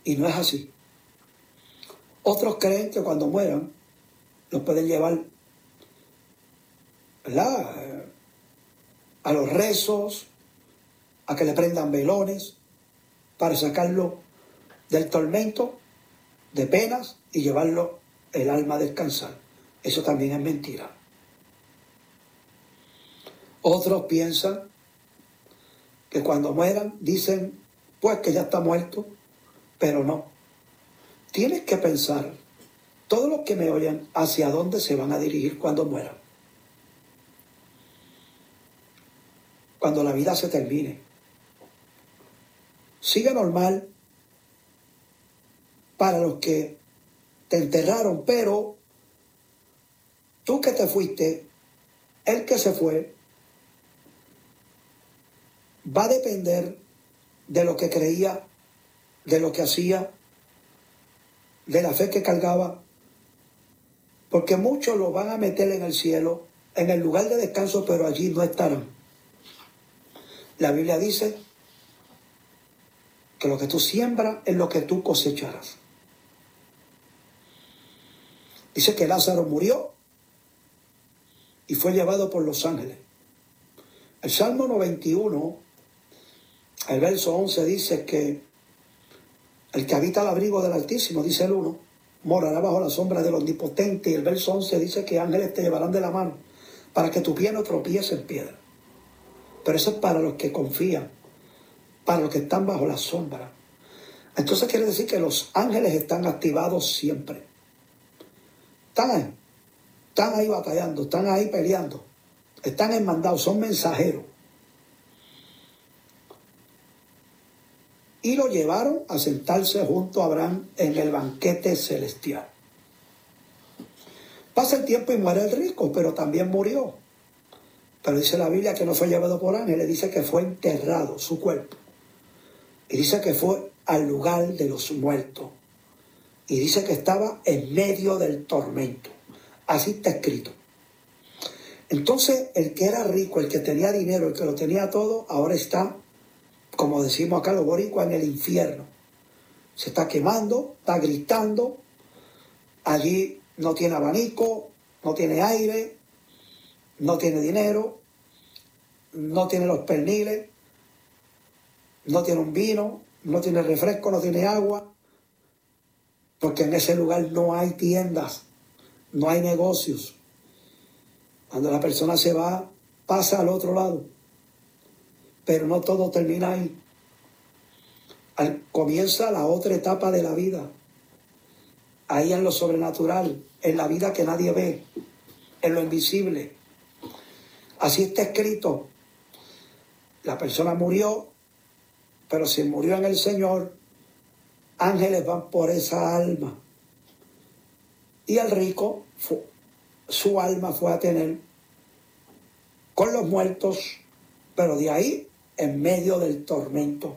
Y no es así. Otros creen que cuando mueran los pueden llevar, ¿verdad?, a los rezos, a que le prendan velones para sacarlo del tormento, de penas, y llevarlo el alma a descansar. Eso también es mentira. Otros piensan que cuando mueran dicen, pues que ya está muerto, pero no. Tienes que pensar, todos los que me oyen, hacia dónde se van a dirigir cuando mueran. Cuando la vida se termine. Sigue normal para los que te enterraron, pero tú que te fuiste, el que se fue, va a depender de lo que creía, de lo que hacía, de la fe que cargaba, porque muchos lo van a meter en el cielo, en el lugar de descanso, pero allí no estarán. La Biblia dice que lo que tú siembras es lo que tú cosecharás. Dice que Lázaro murió y fue llevado por los ángeles. El Salmo 91, el verso 11 dice que el que habita al abrigo del Altísimo, dice el 1, morará bajo la sombra del Omnipotente. Y el verso 11 dice que ángeles te llevarán de la mano para que tu pie no tropiece en piedra. Pero eso es para los que confían, para los que están bajo la sombra. Entonces quiere decir que los ángeles están activados siempre. Están ahí batallando, están ahí peleando, están enmandados, son mensajeros. Y lo llevaron a sentarse junto a Abraham en el banquete celestial. Pasa el tiempo y muere el rico, pero también murió. Pero dice la Biblia que no fue llevado por ángeles, dice que fue enterrado su cuerpo. Y dice que fue al lugar de los muertos. Y dice que estaba en medio del tormento. Así está escrito. Entonces, el que era rico, el que tenía dinero, el que lo tenía todo, ahora está, como decimos acá los boricuas, en el infierno. Se está quemando, está gritando. Allí no tiene abanico, no tiene aire, no tiene dinero, no tiene los perniles, no tiene un vino, no tiene refresco, no tiene agua, porque en ese lugar no hay tiendas, no hay negocios. Cuando la persona se va, pasa al otro lado, pero no todo termina ahí. Comienza la otra etapa de la vida, ahí en lo sobrenatural, en la vida que nadie ve, en lo invisible. Así está escrito. La persona murió, pero si murió en el Señor, ángeles van por esa alma. Y el rico, su alma fue a tener con los muertos, pero de ahí en medio del tormento.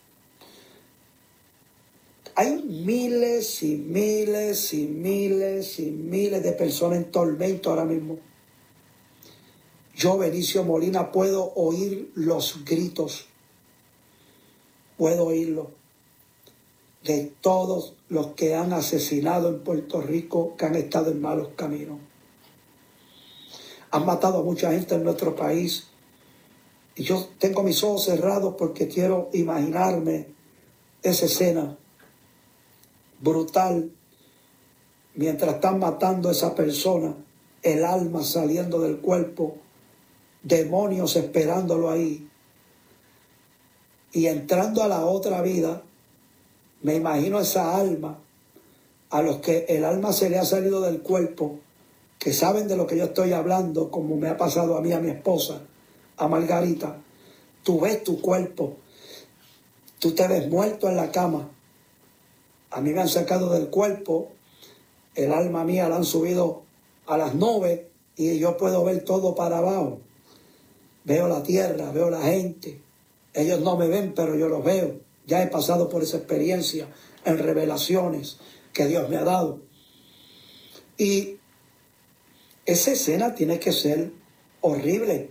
Hay miles y miles y miles y miles de personas en tormento ahora mismo. Yo, Benicio Molina, puedo oír los gritos. Puedo oírlo de todos los que han asesinado en Puerto Rico, que han estado en malos caminos. Han matado a mucha gente en nuestro país. Y yo tengo mis ojos cerrados porque quiero imaginarme esa escena brutal. Mientras están matando a esa persona, el alma saliendo del cuerpo, demonios esperándolo ahí. Y entrando a la otra vida, me imagino esa alma, a los que el alma se le ha salido del cuerpo, que saben de lo que yo estoy hablando, como me ha pasado a mí, a mi esposa, a Margarita. Tú ves tu cuerpo, tú te ves muerto en la cama. A mí me han sacado del cuerpo, el alma mía la han subido a las nubes y yo puedo ver todo para abajo. Veo la tierra, veo la gente. Ellos no me ven, pero yo los veo. Ya he pasado por esa experiencia en revelaciones que Dios me ha dado. Y esa escena tiene que ser horrible.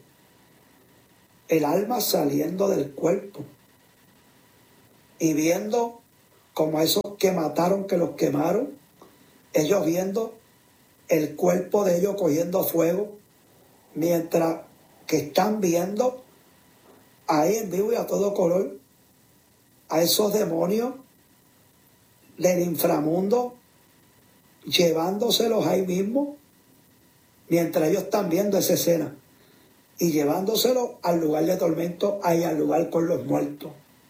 El alma saliendo del cuerpo y viendo como a esos que mataron, que los quemaron, ellos viendo el cuerpo de ellos cogiendo fuego, mientras que están viendo ahí en vivo y a todo color a esos demonios del inframundo llevándoselos ahí mismo, mientras ellos están viendo esa escena y llevándoselos al lugar de tormento, ahí al lugar con los muertos.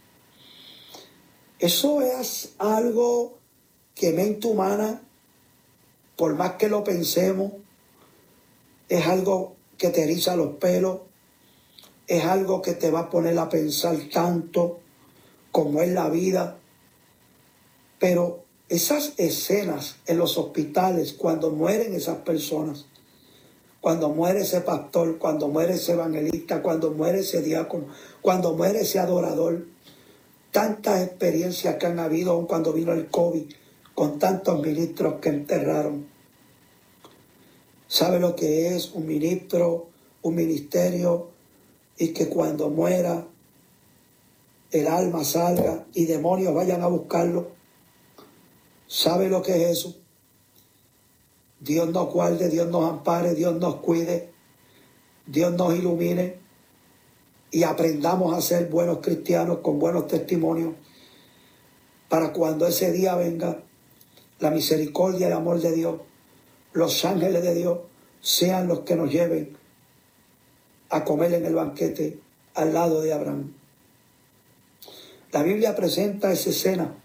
Eso es algo que mente humana, por más que lo pensemos, es algo que te eriza los pelos, es algo que te va a poner a pensar tanto como es la vida. Pero esas escenas en los hospitales, cuando mueren esas personas, cuando muere ese pastor, cuando muere ese evangelista, cuando muere ese diácono, cuando muere ese adorador, tantas experiencias que han habido aun cuando vino el COVID, con tantos ministros que enterraron. ¿Sabe lo que es un ministro, un ministerio, y que cuando muera el alma salga y demonios vayan a buscarlo? ¿Sabe lo que es eso? Dios nos guarde, Dios nos ampare, Dios nos cuide, Dios nos ilumine y aprendamos a ser buenos cristianos con buenos testimonios para cuando ese día venga, la misericordia y el amor de Dios, los ángeles de Dios sean los que nos lleven a comer en el banquete al lado de Abraham. La Biblia presenta esa escena,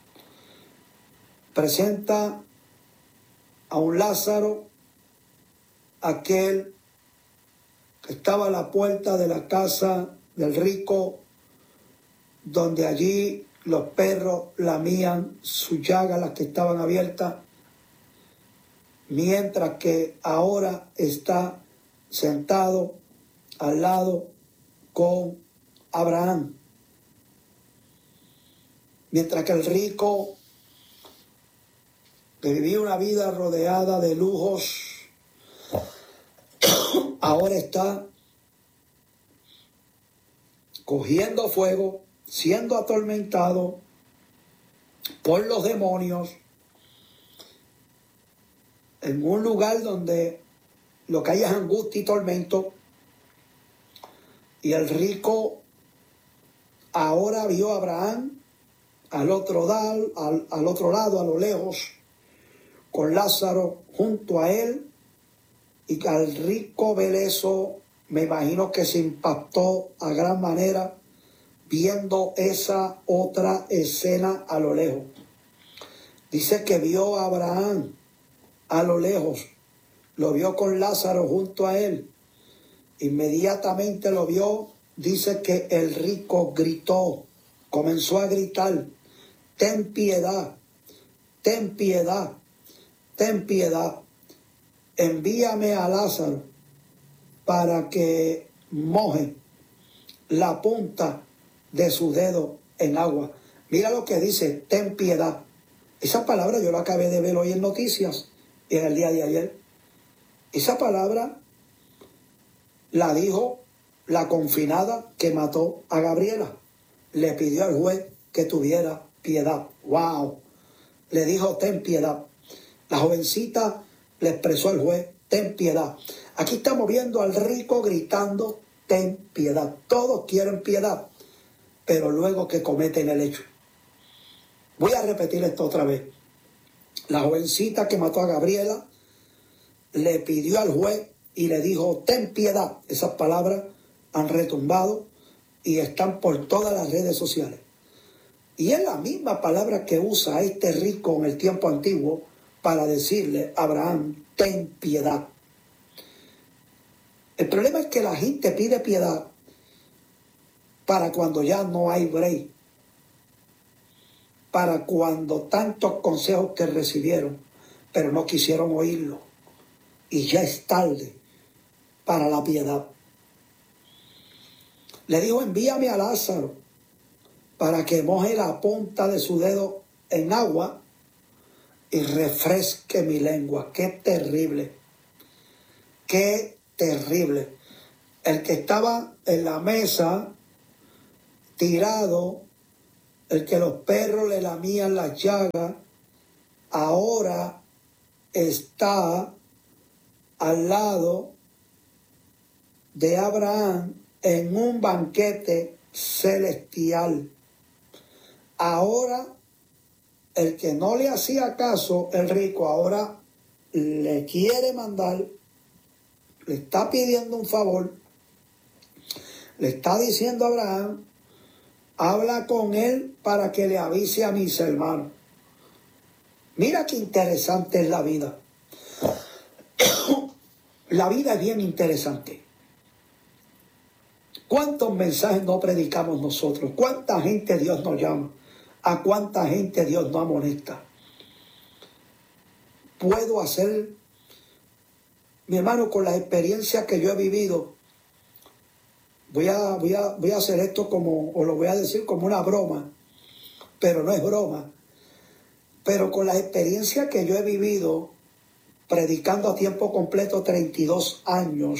presenta a un Lázaro, aquel que estaba a la puerta de la casa del rico, donde allí los perros lamían sus llagas, las que estaban abiertas, mientras que ahora está sentado al lado con Abraham. Mientras que el rico, que vivía una vida rodeada de lujos, ahora está cogiendo fuego, siendo atormentado por los demonios, en un lugar donde lo que hay es angustia y tormento. Y el rico ahora vio a Abraham al otro lado, a lo lejos, con Lázaro junto a él, y al rico ver eso, me imagino que se impactó a gran manera viendo esa otra escena a lo lejos. Dice que vio a Abraham a lo lejos, lo vio con Lázaro junto a él. Inmediatamente lo vio, dice que el rico gritó, comenzó a gritar: ten piedad, ten piedad, ten piedad. Envíame a Lázaro para que moje la punta de su dedo en agua. Mira lo que dice, ten piedad. Esa palabra yo la acabé de ver hoy en noticias, en el día de ayer. Esa palabra la dijo la confinada que mató a Gabriela. Le pidió al juez que tuviera piedad. ¡Wow! Le dijo, ten piedad. La jovencita le expresó al juez, ten piedad. Aquí estamos viendo al rico gritando, ten piedad. Todos quieren piedad, pero luego que cometen el hecho. Voy a repetir esto otra vez. La jovencita que mató a Gabriela le pidió al juez y le dijo, ten piedad. Esas palabras han retumbado y están por todas las redes sociales. Y es la misma palabra que usa este rico en el tiempo antiguo para decirle a Abraham, ten piedad. El problema es que la gente pide piedad para cuando ya no hay break, para cuando tantos consejos que recibieron, pero no quisieron oírlo. Y ya es tarde para la piedad. Le dijo, envíame a Lázaro para que moje la punta de su dedo en agua y refresque mi lengua. ¡Qué terrible! ¡Qué terrible! El que estaba en la mesa, tirado el que los perros le lamían las llagas, ahora está al lado de Abraham en un banquete celestial. Ahora, el que no le hacía caso, el rico, ahora le quiere mandar, le está pidiendo un favor, le está diciendo a Abraham, habla con él para que le avise a mis hermanos. Mira qué interesante es la vida. La vida es bien interesante. ¿Cuántos mensajes no predicamos nosotros? ¿Cuánta gente Dios nos llama? ¿A cuánta gente Dios nos amonesta? Puedo hacer, mi hermano, con la experiencia que yo he vivido, voy a hacer esto como, o lo voy a decir como una broma, pero no es broma. Pero con la experiencia que yo he vivido, predicando a tiempo completo 32 años,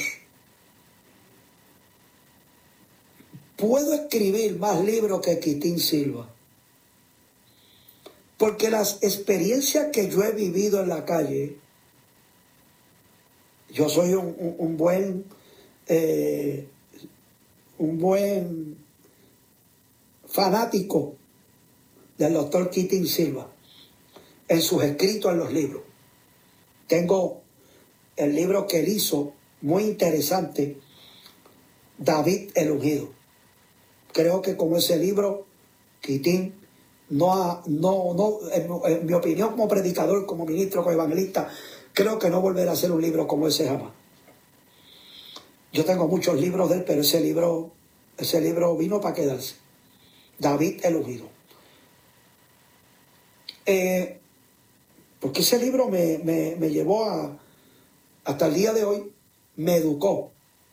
puedo escribir más libros que Quitín Silva. Porque las experiencias que yo he vivido en la calle, yo soy un buen fanático del doctor Quitín Silva en sus escritos en los libros. Tengo el libro que él hizo, muy interesante, David el Ungido. Creo que con ese libro, Quitín en mi opinión, como predicador, como ministro, como evangelista, creo que no volverá a hacer un libro como ese jamás. Yo tengo muchos libros de él, pero ese libro vino para quedarse. David el Ungido. Porque ese libro me llevó hasta el día de hoy, me educó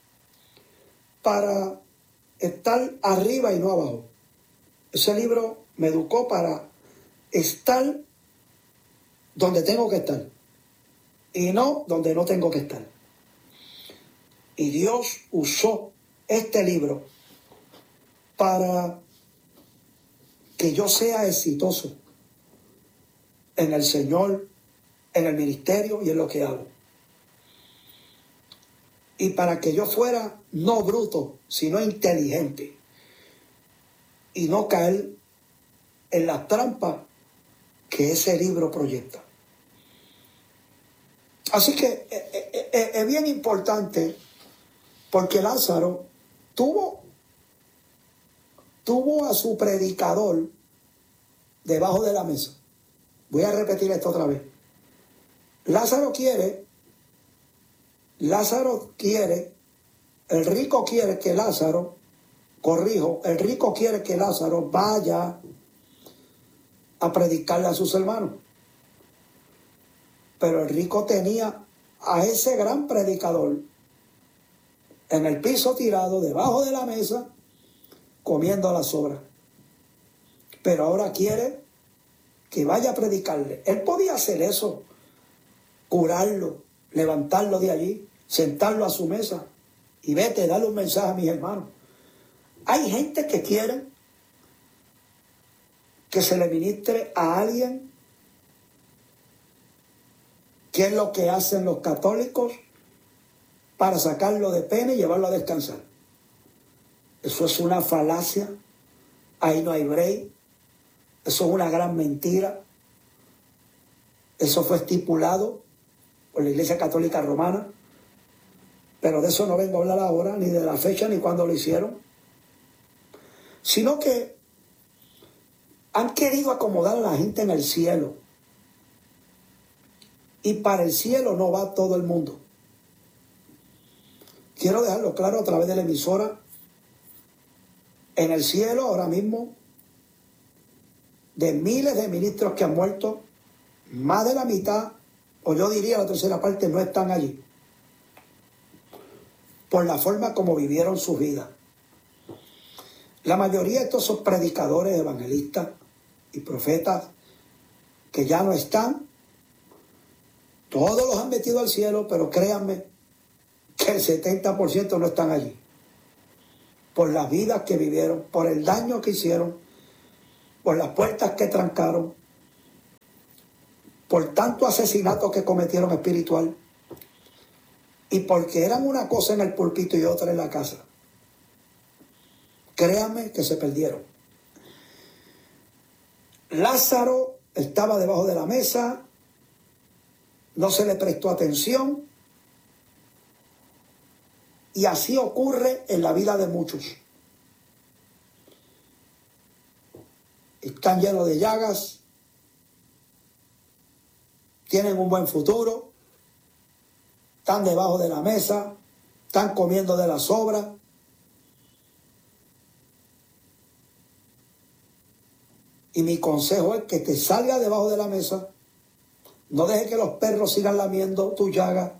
para estar arriba y no abajo. Ese libro me educó para estar donde tengo que estar y no donde no tengo que estar. Y Dios usó este libro para que yo sea exitoso en el Señor, en el ministerio y en lo que hago. Y para que yo fuera no bruto, sino inteligente. Y no caer en las trampas que ese libro proyecta. Así que es bien importante, porque Lázaro tuvo a su predicador debajo de la mesa. Voy a repetir esto otra vez. Lázaro quiere, el rico quiere que Lázaro, el rico quiere que Lázaro vaya a predicarle a sus hermanos. Pero el rico tenía a ese gran predicador en el piso tirado, debajo de la mesa, comiendo las sobras. Pero ahora quiere que vaya a predicarle. Él podía hacer eso, curarlo, levantarlo de allí, sentarlo a su mesa y vete, darle un mensaje a mis hermanos. Hay gente que quiere que se le ministre a alguien, que es lo que hacen los católicos para sacarlo de pena y llevarlo a descansar. Eso es una falacia, ahí no hay break, eso es una gran mentira. Eso fue estipulado por la Iglesia Católica Romana, pero de eso no vengo a hablar ahora, ni de la fecha, ni cuándo lo hicieron, sino que han querido acomodar a la gente en el cielo, y para el cielo no va todo el mundo. Quiero dejarlo claro a través de la emisora. En el cielo ahora mismo, de miles de ministros que han muerto, más de la mitad, o yo diría la tercera parte, no están allí, por la forma como vivieron su vida. La mayoría de estos son predicadores, evangelistas y profetas que ya no están. Todos los han metido al cielo, pero créanme que el 70% no están allí. Por las vidas que vivieron, por el daño que hicieron, por las puertas que trancaron, por tanto asesinato que cometieron espiritual, y porque eran una cosa en el púlpito y otra en la casa. Créanme que se perdieron. Lázaro estaba debajo de la mesa, no se le prestó atención, y así ocurre en la vida de muchos. Están llenos de llagas, tienen un buen futuro, están debajo de la mesa, están comiendo de las sobras. Y mi consejo es que te salga debajo de la mesa, no dejes que los perros sigan lamiendo tu llaga.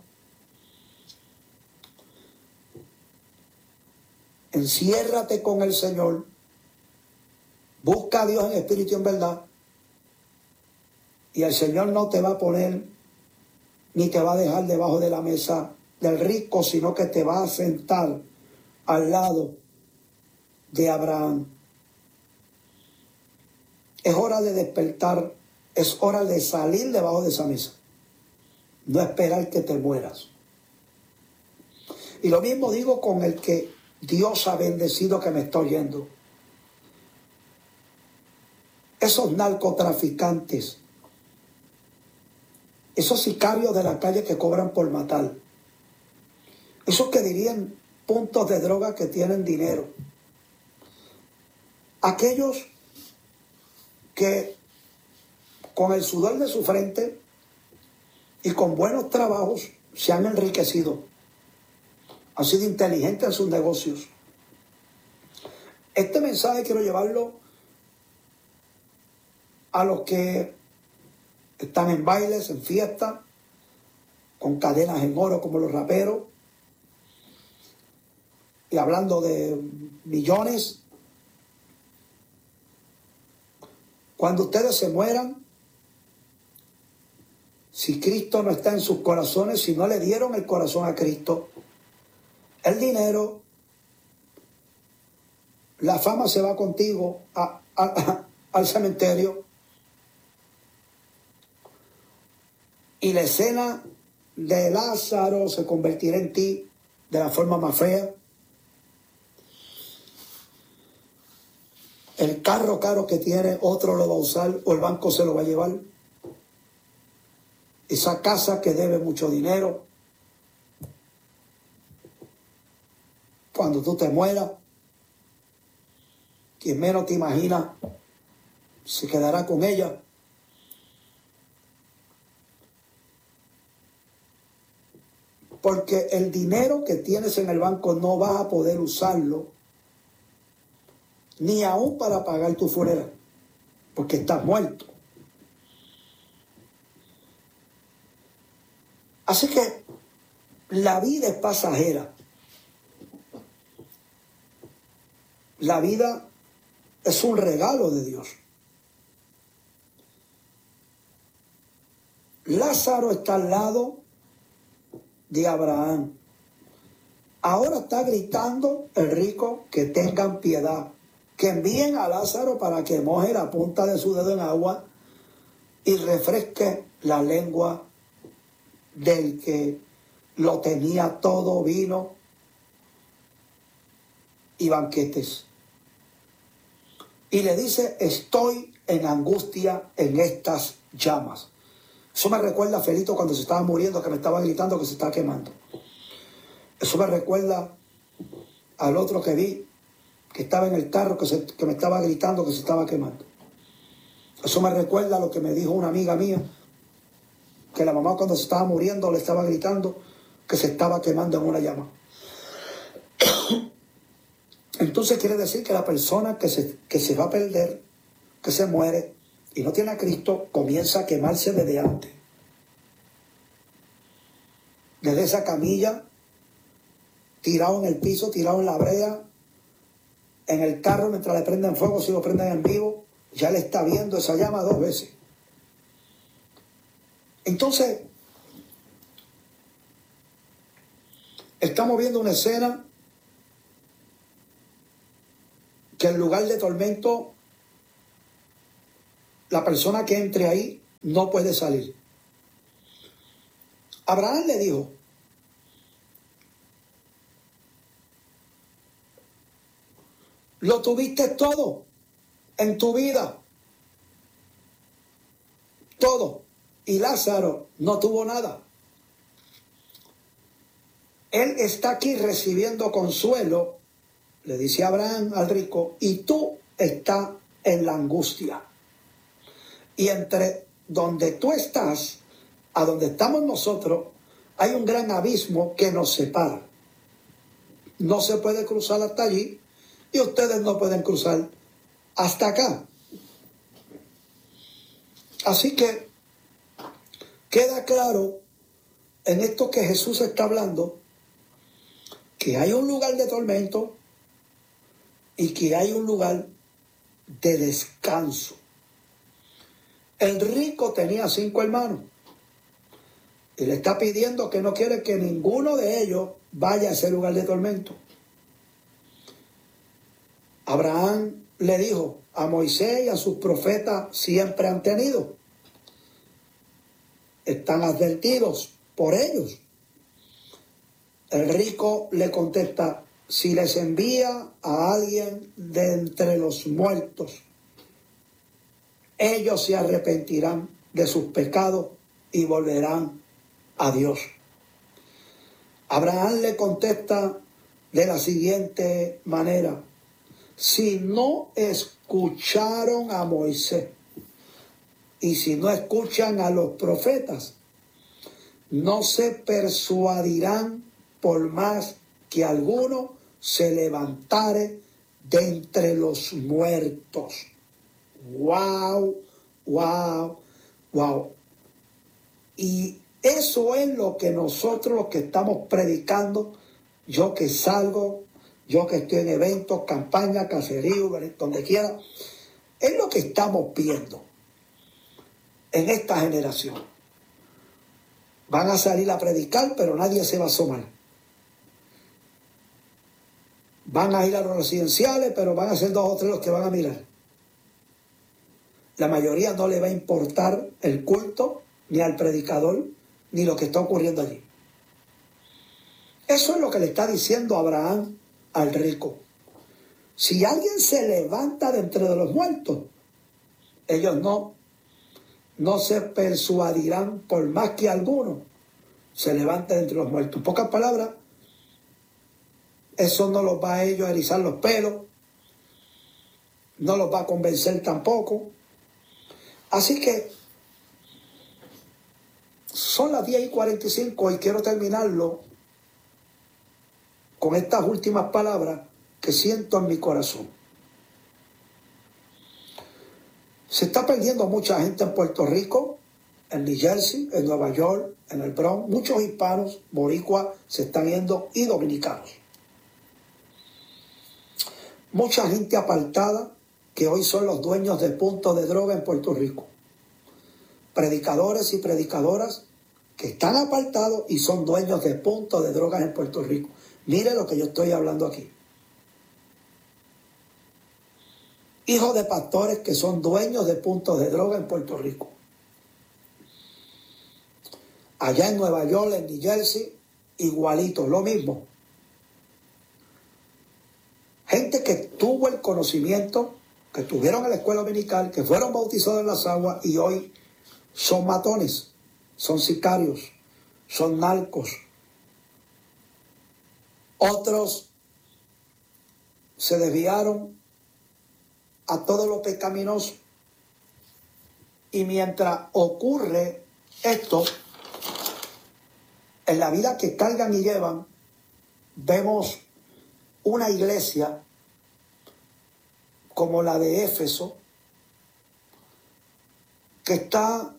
Enciérrate con el Señor, busca a Dios en espíritu y en verdad, y el Señor no te va a poner ni te va a dejar debajo de la mesa del rico, sino que te va a sentar al lado de Abraham. Es hora de despertar, es hora de salir debajo de esa mesa, no esperar que te mueras. Y lo mismo digo con el que Dios ha bendecido que me está oyendo. Esos narcotraficantes, esos sicarios de la calle que cobran por matar, esos que dirían puntos de droga que tienen dinero, aquellos que con el sudor de su frente y con buenos trabajos se han enriquecido, han sido inteligentes en sus negocios. Este mensaje quiero llevarlo a los que están en bailes, en fiestas, con cadenas en oro como los raperos, y hablando de millones. Cuando ustedes se mueran, si Cristo no está en sus corazones, si no le dieron el corazón a Cristo, el dinero, la fama se va contigo al cementerio, y la escena de Lázaro se convertirá en ti de la forma más fea. El carro caro que tiene, otro lo va a usar o el banco se lo va a llevar. Esa casa que debe mucho dinero, cuando tú te mueras, quien menos te imagina se quedará con ella. Porque el dinero que tienes en el banco no vas a poder usarlo ni aún para pagar tu funeral, porque estás muerto. Así que la vida es pasajera. La vida es un regalo de Dios. Lázaro está al lado de Abraham. Ahora está gritando el rico que tengan piedad, que envíen a Lázaro para que moje la punta de su dedo en agua y refresque la lengua del que lo tenía todo, vino y banquetes. Y le dice, estoy en angustia en estas llamas. Eso me recuerda a Felito cuando se estaba muriendo, que me estaba gritando que se estaba quemando. Eso me recuerda al otro que vi, que estaba en el carro, que me estaba gritando que se estaba quemando. Eso me recuerda a lo que me dijo una amiga mía, que la mamá cuando se estaba muriendo le estaba gritando que se estaba quemando en una llama. Entonces quiere decir que la persona que se va a perder, que se muere y no tiene a Cristo, comienza a quemarse desde antes. Desde esa camilla, tirado en el piso, tirado en la brea, en el carro mientras le prenden fuego, si lo prenden en vivo, ya le está viendo esa llama 2 veces. Entonces, estamos viendo una escena que en lugar de tormento la persona que entre ahí no puede salir. Abraham le dijo, lo tuviste todo en tu vida, todo, y Lázaro no tuvo nada. Él está aquí recibiendo consuelo, le dice Abraham al rico, y tú estás en la angustia. Y entre donde tú estás, a donde estamos nosotros, hay un gran abismo que nos separa. No se puede cruzar hasta allí y ustedes no pueden cruzar hasta acá. Así que queda claro en esto que Jesús está hablando, que hay un lugar de tormento y que hay un lugar de descanso. El rico tenía 5 hermanos y le está pidiendo que no quiere que ninguno de ellos vaya a ese lugar de tormento. Abraham le dijo, a Moisés y a sus profetas siempre han tenido. Están advertidos por ellos. El rico le contesta, si les envía a alguien de entre los muertos, ellos se arrepentirán de sus pecados y volverán a Dios. Abraham le contesta de la siguiente manera, si no escucharon a Moisés y si no escuchan a los profetas, no se persuadirán por más que alguno se levantare de entre los muertos. ¡Wow! ¡Wow! ¡Wow! Y eso es lo que nosotros los que estamos predicando, yo que salgo, yo que estoy en eventos, campañas, caseríos, donde quiera, es lo que estamos viendo en esta generación. Van a salir a predicar, pero nadie se va a asomar. Van a ir a los residenciales, pero van a ser 2 o 3 los que van a mirar. La mayoría no le va a importar el culto, ni al predicador, ni lo que está ocurriendo allí. Eso es lo que le está diciendo Abraham al rico. Si alguien se levanta de entre los muertos, ellos no se persuadirán por más que alguno se levante de entre los muertos. En pocas palabras, eso no los va a ellos a erizar los pelos, no los va a convencer tampoco. Así que son las 10:45 y quiero terminarlo con estas últimas palabras que siento en mi corazón. Se está perdiendo mucha gente en Puerto Rico, en New Jersey, en Nueva York, en el Bronx. Muchos hispanos, boricuas, se están yendo y dominicanos. Mucha gente apartada que hoy son los dueños de puntos de droga en Puerto Rico. Predicadores y predicadoras que están apartados y son dueños de puntos de drogas en Puerto Rico. Mire lo que yo estoy hablando aquí. Hijos de pastores que son dueños de puntos de droga en Puerto Rico. Allá en Nueva York, en New Jersey, igualito, lo mismo. Gente que tuvo el conocimiento, que tuvieron en la escuela dominical, que fueron bautizados en las aguas y hoy son matones, son sicarios, son narcos. Otros se desviaron a todo lo pecaminoso. Y mientras ocurre esto, en la vida que cargan y llevan, vemos una iglesia como la de Éfeso, que está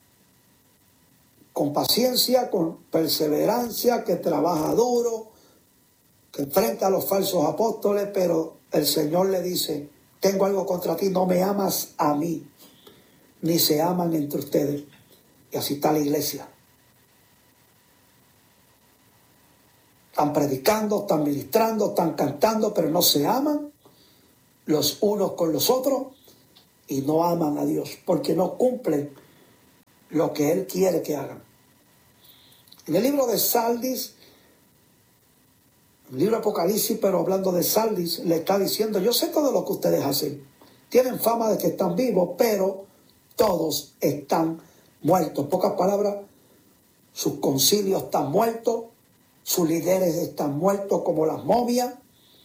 con paciencia, con perseverancia, que trabaja duro, que enfrenta a los falsos apóstoles, pero el Señor le dice, tengo algo contra ti, no me amas a mí, ni se aman entre ustedes. Y así está la iglesia. Están predicando, están ministrando, están cantando, pero no se aman los unos con los otros. y no aman a Dios, porque no cumplen lo que Él quiere que hagan. En el libro de Sardis, el libro de Apocalipsis, pero hablando de Sardis, le está diciendo, yo sé todo lo que ustedes hacen. Tienen fama de que están vivos, pero todos están muertos. En pocas palabras, sus concilios están muertos, sus líderes están muertos como las momias.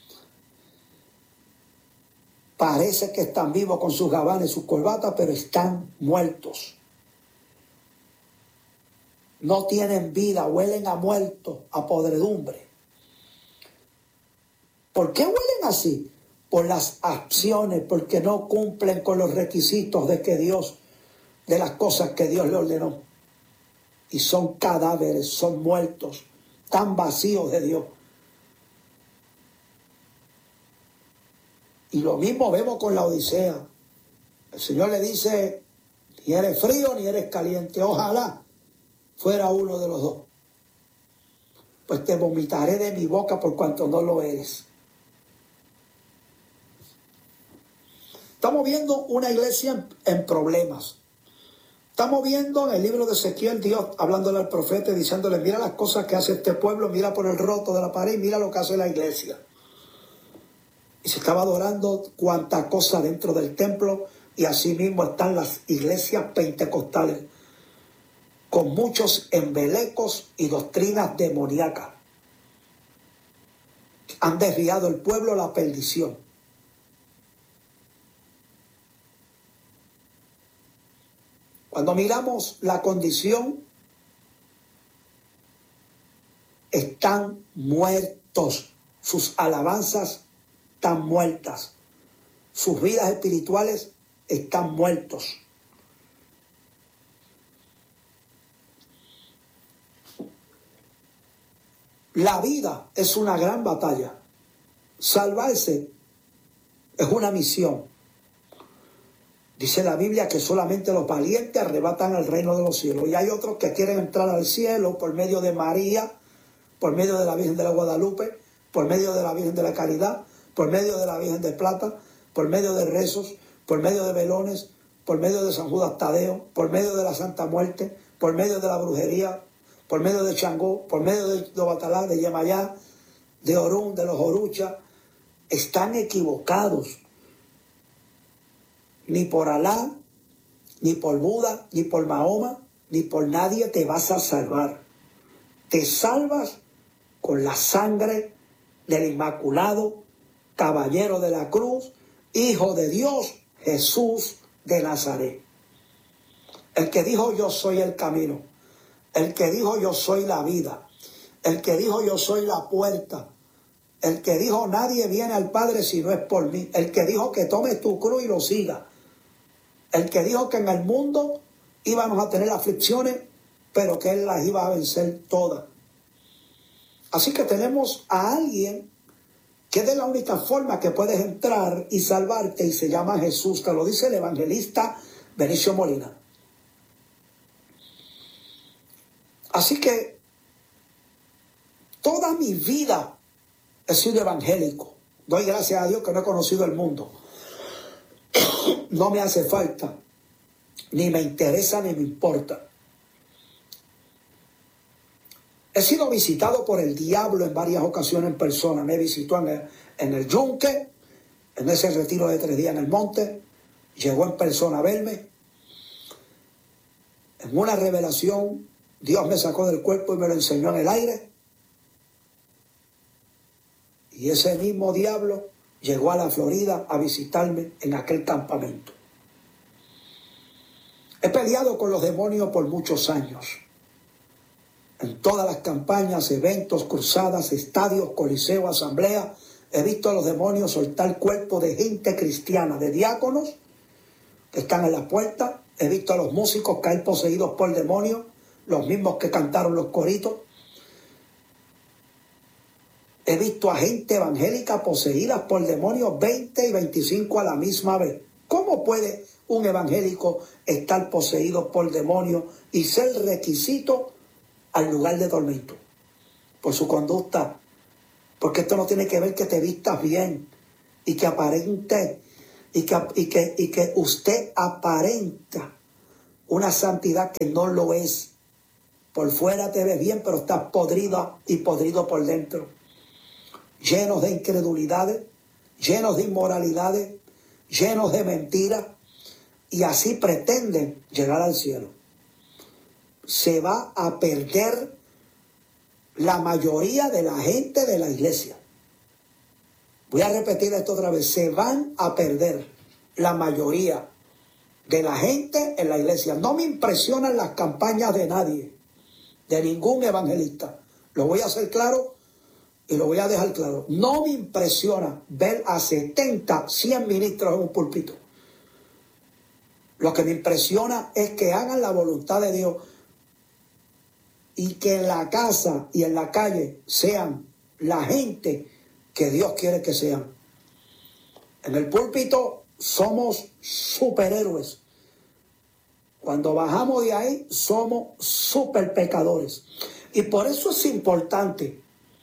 Parece que están vivos con sus gabanes y sus corbatas, pero están muertos. No tienen vida, huelen a muertos, a podredumbre. ¿Por qué huelen así? Por las acciones, porque no cumplen con los requisitos de las cosas que Dios le ordenó. Y son cadáveres, son muertos, tan vacíos de Dios. Y lo mismo vemos con la Odisea. El Señor le dice, ni eres frío ni eres caliente. Ojalá fuera uno de los dos. Pues te vomitaré de mi boca por cuanto no lo eres. Estamos viendo una iglesia en problemas. Estamos viendo en el libro de Ezequiel, Dios hablándole al profeta, diciéndole, mira las cosas que hace este pueblo, mira por el roto de la pared, mira lo que hace la iglesia. Y se estaba adorando cuanta cosa dentro del templo, y así mismo están las iglesias pentecostales, con muchos embelecos y doctrinas demoníacas. Han desviado el pueblo a la perdición. Cuando miramos la condición, están muertos. Sus alabanzas están muertas. Sus vidas espirituales están muertos. La vida es una gran batalla. Salvarse es una misión. Dice la Biblia que solamente los valientes arrebatan el reino de los cielos. Y hay otros que quieren entrar al cielo por medio de María, por medio de la Virgen de la Guadalupe, por medio de la Virgen de la Caridad, por medio de la Virgen de Plata, por medio de rezos, por medio de velones, por medio de San Judas Tadeo, por medio de la Santa Muerte, por medio de la brujería, por medio de Changó, por medio de Obatalá, de Yemayá, de Orún, de los Oruchas. Están equivocados. Ni por Alá, ni por Buda, ni por Mahoma, ni por nadie te vas a salvar. Te salvas con la sangre del Inmaculado Caballero de la Cruz, Hijo de Dios, Jesús de Nazaret. El que dijo yo soy el camino, el que dijo yo soy la vida, el que dijo yo soy la puerta, el que dijo nadie viene al Padre si no es por mí, el que dijo que tomes tu cruz y lo siga. El que dijo que en el mundo íbamos a tener aflicciones, pero que Él las iba a vencer todas. Así que tenemos a alguien que es de la única forma que puedes entrar y salvarte, y se llama Jesús, que lo dice el evangelista Benicio Molina. Así que toda mi vida he sido evangélico. Doy gracias a Dios que no he conocido el mundo. No me hace falta, ni me interesa, ni me importa. He sido visitado por el diablo en varias ocasiones en persona. Me visitó en el Yunque, en ese retiro de 3 días en el monte. Llegó en persona a verme. En una revelación, Dios me sacó del cuerpo y me lo enseñó en el aire. Y ese mismo diablo llegó a la Florida a visitarme en aquel campamento. He peleado con los demonios por muchos años. En todas las campañas, eventos, cruzadas, estadios, coliseos, asambleas, he visto a los demonios soltar cuerpos de gente cristiana, de diáconos que están en la puerta. He visto a los músicos caer poseídos por demonios, los mismos que cantaron los coritos. He visto a gente evangélica poseída por demonios 20 y 25 a la misma vez. ¿Cómo puede un evangélico estar poseído por demonios y ser requisito al lugar de tormento? Por su conducta. Porque esto no tiene que ver que te vistas bien y que aparentes y que usted aparenta una santidad que no lo es. Por fuera te ves bien, pero estás podrido y podrido por dentro. Llenos de incredulidades, llenos de inmoralidades, llenos de mentiras, y así pretenden llegar al cielo. Se va a perder la mayoría de la gente de la iglesia. Voy a repetir esto otra vez. Se van a perder la mayoría de la gente en la iglesia. No me impresionan las campañas de nadie, de ningún evangelista. Lo voy a hacer claro y lo voy a dejar claro. No me impresiona ver a 70, 100 ministros en un púlpito. Lo que me impresiona es que hagan la voluntad de Dios y que en la casa y en la calle sean la gente que Dios quiere que sean. En el púlpito somos superhéroes. Cuando bajamos de ahí somos super pecadores. Y por eso es importante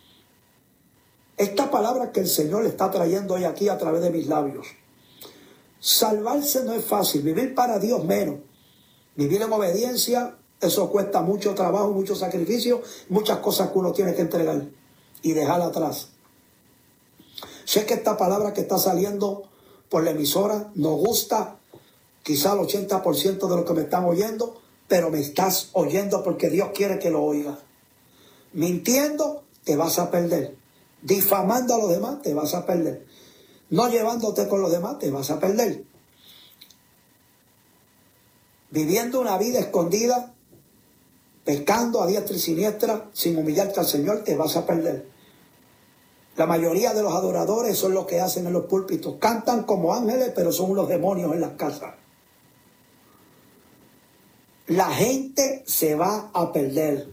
esta palabra que el Señor le está trayendo hoy aquí a través de mis labios. Salvarse no es fácil, vivir para Dios menos. Vivir en obediencia, eso cuesta mucho trabajo, mucho sacrificio, muchas cosas que uno tiene que entregar y dejar atrás. Sé que esta palabra que está saliendo por la emisora nos gusta, quizá el 80% de los que me están oyendo, pero me estás oyendo porque Dios quiere que lo oigas. Mintiendo, te vas a perder. Difamando a los demás, te vas a perder. No llevándote con los demás, te vas a perder. Viviendo una vida escondida, pecando a diestra y siniestra, sin humillarte al Señor, te vas a perder. La mayoría de los adoradores son los que hacen en los púlpitos. Cantan como ángeles, pero son unos demonios en las casas. La gente se va a perder.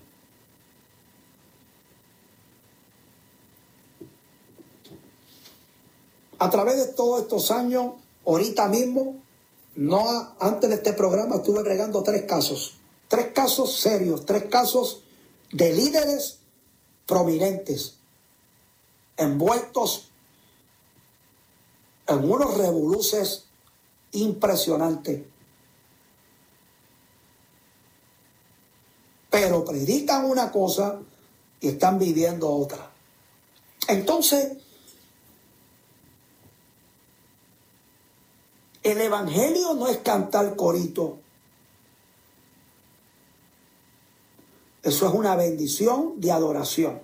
A través de todos estos años, ahorita mismo, antes de este programa, estuve regando 3 casos. 3 casos serios, 3 casos de líderes prominentes, envueltos en unos revoluces impresionantes. Pero predican una cosa y están viviendo otra. Entonces, el evangelio no es cantar corito. Eso es una bendición de adoración.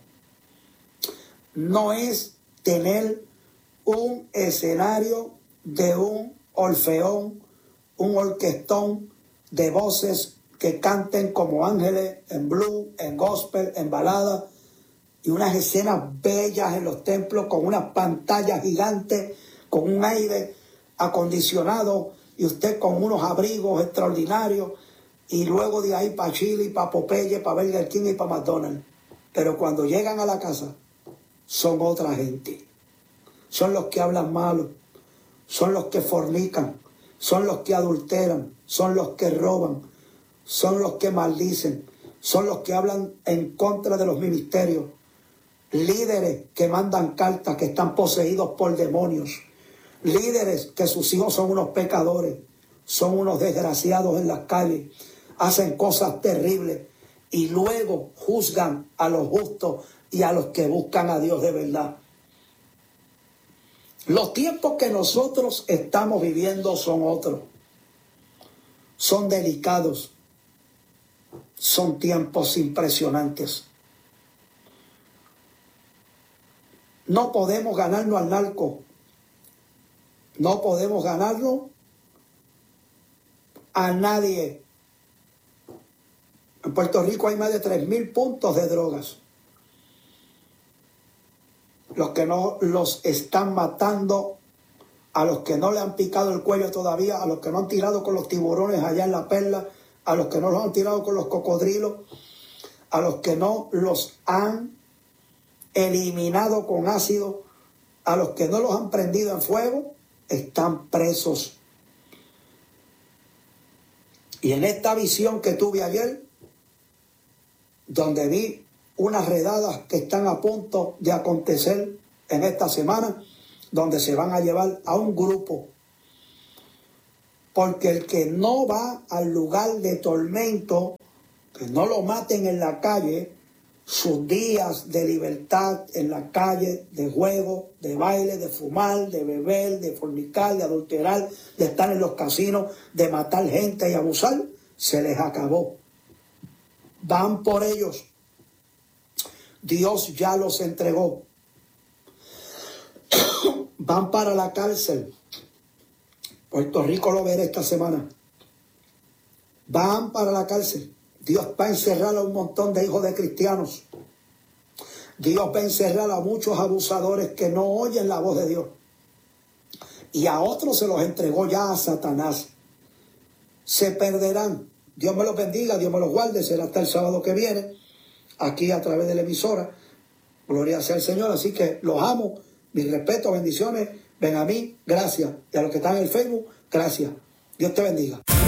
No es tener un escenario de un orfeón, un orquestón de voces que canten como ángeles en blues, en gospel, en balada, y unas escenas bellas en los templos con unas pantallas gigantes, con un aire acondicionado y usted con unos abrigos extraordinarios, y luego de ahí para Chile, para Popeye, para Burger King y para McDonald's. Pero cuando llegan a la casa son otra gente. Son los que hablan malo, son los que fornican, son los que adulteran, son los que roban, son los que maldicen, son los que hablan en contra de los ministerios. Líderes que mandan cartas que están poseídos por demonios. Líderes que sus hijos son unos pecadores, son unos desgraciados en las calles, hacen cosas terribles y luego juzgan a los justos y a los que buscan a Dios de verdad. Los tiempos que nosotros estamos viviendo son otros. Son delicados. Son tiempos impresionantes. No podemos ganarnos al narco. No podemos ganarlo a nadie. En Puerto Rico hay más de 3.000 puntos de drogas. Los que no los están matando, a los que no le han picado el cuello todavía, a los que no han tirado con los tiburones allá en la perla, a los que no los han tirado con los cocodrilos, a los que no los han eliminado con ácido, a los que no los han prendido en fuego, están presos. Y en esta visión que tuve ayer, donde vi unas redadas que están a punto de acontecer en esta semana, donde se van a llevar a un grupo Porque el que no va al lugar de tormento, que no lo maten en la calle, sus días de libertad en la calle, de juego, de baile, de fumar, de beber, de fornicar, de adulterar, de estar en los casinos, de matar gente y abusar, se les acabó. Van por ellos. Dios ya los entregó. Van para la cárcel. Puerto Rico lo veré esta semana. Van para la cárcel. Dios va a encerrar a un montón de hijos de cristianos. Dios va a encerrar a muchos abusadores que no oyen la voz de Dios. Y a otros se los entregó ya a Satanás. Se perderán. Dios me los bendiga, Dios me los guarde. Será hasta el sábado que viene, aquí a través de la emisora. Gloria sea al Señor. Así que los amo. Mis respetos, bendiciones. Ven a mí, gracias. Y a los que están en el Facebook, gracias. Dios te bendiga.